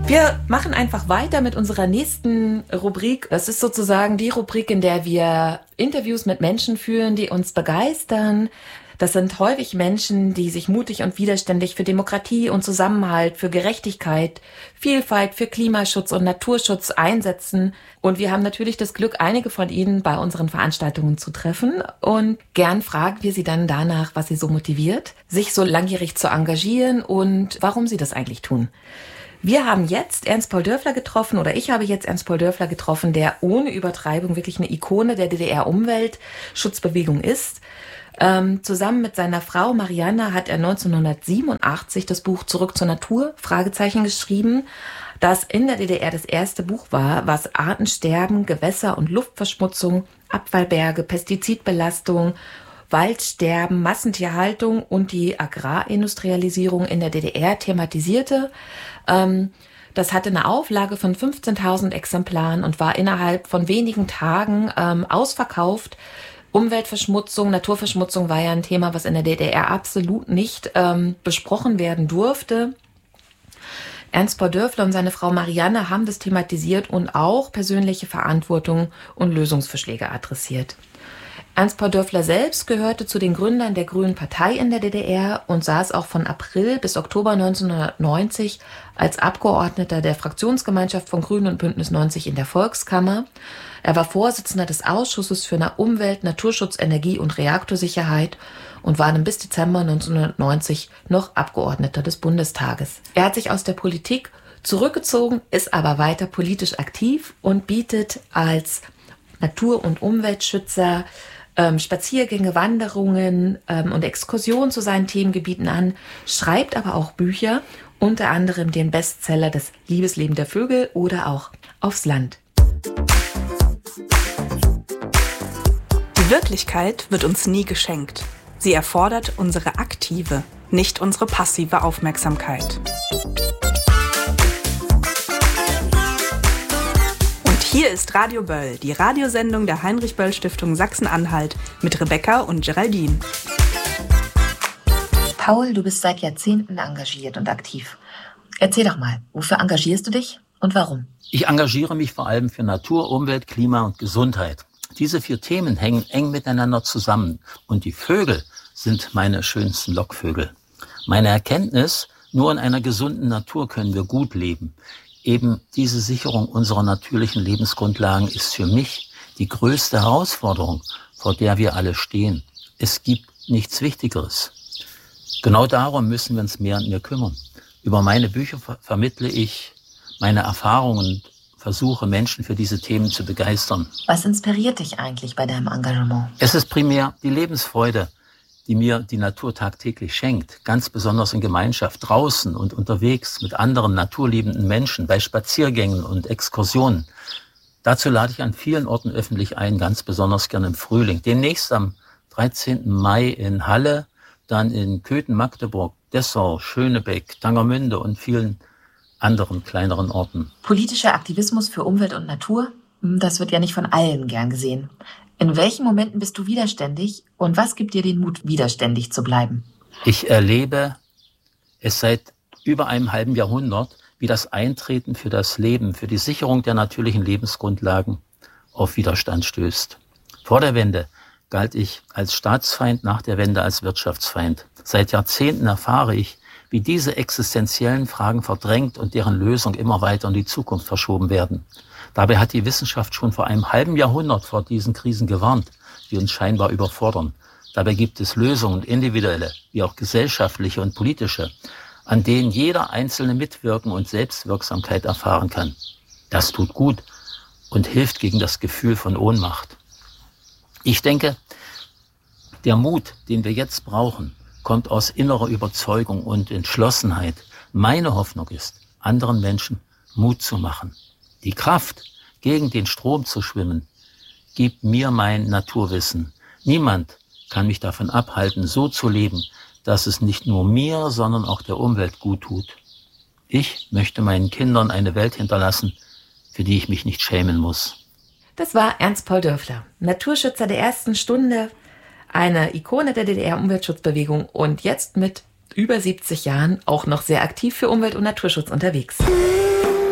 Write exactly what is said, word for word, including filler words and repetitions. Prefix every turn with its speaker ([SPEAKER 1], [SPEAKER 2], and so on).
[SPEAKER 1] Wir machen einfach weiter mit unserer nächsten Rubrik. Das ist sozusagen die Rubrik, in der wir Interviews mit Menschen führen, die uns begeistern. Das sind häufig Menschen, die sich mutig und widerständig für Demokratie und Zusammenhalt, für Gerechtigkeit, Vielfalt, für Klimaschutz und Naturschutz einsetzen. Und wir haben natürlich das Glück, einige von ihnen bei unseren Veranstaltungen zu treffen. Und gern fragen wir sie dann danach, was sie so motiviert, sich so langjährig zu engagieren und warum sie das eigentlich tun. Wir haben jetzt Ernst Paul Dörfler getroffen, oder ich habe jetzt Ernst Paul Dörfler getroffen, der ohne Übertreibung wirklich eine Ikone der D D R-Umweltschutzbewegung ist. Ähm, zusammen mit seiner Frau Marianne hat er neunzehnhundertsiebenundachtzig das Buch Zurück zur Natur, Fragezeichen, geschrieben, das in der D D R das erste Buch war, was Artensterben, Gewässer- und Luftverschmutzung, Abfallberge, Pestizidbelastung, Waldsterben, Massentierhaltung und die Agrarindustrialisierung in der D D R thematisierte. Ähm, das hatte eine Auflage von fünfzehntausend Exemplaren und war innerhalb von wenigen Tagen ähm, ausverkauft. Umweltverschmutzung, Naturverschmutzung war ja ein Thema, was in der D D R absolut nicht ähm, besprochen werden durfte. Ernst Paul Dörfler und seine Frau Marianne haben das thematisiert und auch persönliche Verantwortung und Lösungsvorschläge adressiert. Ernst Paul Dörfler selbst gehörte zu den Gründern der Grünen Partei in der D D R und saß auch von April bis Oktober neunzehnhundertneunzig als Abgeordneter der Fraktionsgemeinschaft von Grünen und Bündnis neunzig in der Volkskammer. Er war Vorsitzender des Ausschusses für Umwelt, Naturschutz, Energie und Reaktorsicherheit und war dann bis Dezember neunzehnhundertneunzig noch Abgeordneter des Bundestages. Er hat sich aus der Politik zurückgezogen, ist aber weiter politisch aktiv und bietet als Natur- und Umweltschützer ähm, Spaziergänge, Wanderungen ähm, und Exkursionen zu seinen Themengebieten an, schreibt aber auch Bücher, unter anderem den Bestseller Das Liebesleben der Vögel oder auch Aufs Land.
[SPEAKER 2] Die Wirklichkeit wird uns nie geschenkt. Sie erfordert unsere aktive, nicht unsere passive Aufmerksamkeit. Und hier ist Radio Böll, die Radiosendung der Heinrich-Böll-Stiftung Sachsen-Anhalt mit Rebecca und Geraldine.
[SPEAKER 1] Paul, du bist seit Jahrzehnten engagiert und aktiv. Erzähl doch mal, wofür engagierst du dich und warum?
[SPEAKER 3] Ich engagiere mich vor allem für Natur, Umwelt, Klima und Gesundheit. Diese vier Themen hängen eng miteinander zusammen und die Vögel sind meine schönsten Lockvögel. Meine Erkenntnis, nur in einer gesunden Natur können wir gut leben. Eben diese Sicherung unserer natürlichen Lebensgrundlagen ist für mich die größte Herausforderung, vor der wir alle stehen. Es gibt nichts Wichtigeres. Genau darum müssen wir uns mehr und mehr kümmern. Über meine Bücher ver- vermittle ich meine Erfahrungen und versuche, Menschen für diese Themen zu begeistern.
[SPEAKER 1] Was inspiriert dich eigentlich bei deinem Engagement?
[SPEAKER 3] Es ist primär die Lebensfreude, die mir die Natur tagtäglich schenkt. Ganz besonders in Gemeinschaft, draußen und unterwegs mit anderen naturliebenden Menschen, bei Spaziergängen und Exkursionen. Dazu lade ich an vielen Orten öffentlich ein, ganz besonders gerne im Frühling. Demnächst am dreizehnten Mai in Halle, dann in Köthen, Magdeburg, Dessau, Schönebeck, Tangermünde und vielen anderen kleineren Orten.
[SPEAKER 1] Politischer Aktivismus für Umwelt und Natur, das wird ja nicht von allen gern gesehen. In welchen Momenten bist du widerständig und was gibt dir den Mut, widerständig zu bleiben?
[SPEAKER 3] Ich erlebe es seit über einem halben Jahrhundert, wie das Eintreten für das Leben, für die Sicherung der natürlichen Lebensgrundlagen auf Widerstand stößt. Vor der Wende galt ich als Staatsfeind, nach der Wende als Wirtschaftsfeind. Seit Jahrzehnten erfahre ich, wie diese existenziellen Fragen verdrängt und deren Lösung immer weiter in die Zukunft verschoben werden. Dabei hat die Wissenschaft schon vor einem halben Jahrhundert vor diesen Krisen gewarnt, die uns scheinbar überfordern. Dabei gibt es Lösungen, individuelle wie auch gesellschaftliche und politische, an denen jeder Einzelne mitwirken und Selbstwirksamkeit erfahren kann. Das tut gut und hilft gegen das Gefühl von Ohnmacht. Ich denke, der Mut, den wir jetzt brauchen, kommt aus innerer Überzeugung und Entschlossenheit. Meine Hoffnung ist, anderen Menschen Mut zu machen. Die Kraft, gegen den Strom zu schwimmen, gibt mir mein Naturwissen. Niemand kann mich davon abhalten, so zu leben, dass es nicht nur mir, sondern auch der Umwelt gut tut. Ich möchte meinen Kindern eine Welt hinterlassen, für die ich mich nicht schämen muss.
[SPEAKER 1] Das war Ernst Paul Dörfler, Naturschützer der ersten Stunde, eine Ikone der D D R-Umweltschutzbewegung und jetzt mit über siebzig Jahren auch noch sehr aktiv für Umwelt- und Naturschutz unterwegs.